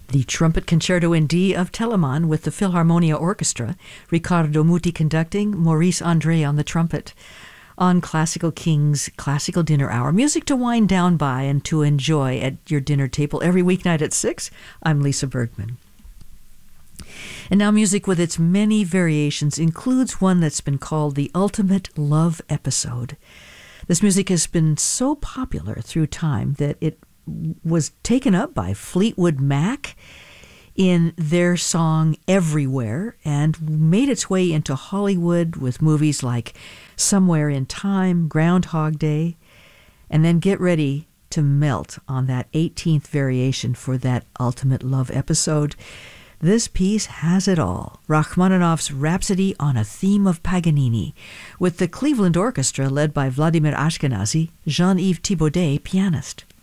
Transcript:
The Trumpet Concerto in D of Telemann with the Philharmonia Orchestra, Riccardo Muti conducting, Maurice André on the trumpet. On Classical Kings Classical Dinner Hour, music to wind down by and to enjoy at your dinner table every weeknight at 6. I'm Lisa Bergman. And now music with its many variations includes one that's been called the ultimate love episode. This music has been so popular through time that it was taken up by Fleetwood Mac in their song Everywhere and made its way into Hollywood with movies like Somewhere in Time, Groundhog Day, and then get ready to melt on that 18th variation for that ultimate love episode. This piece has it all. Rachmaninoff's Rhapsody on a Theme of Paganini, with the Cleveland Orchestra led by Vladimir Ashkenazy, Jean-Yves Thibaudet, pianist.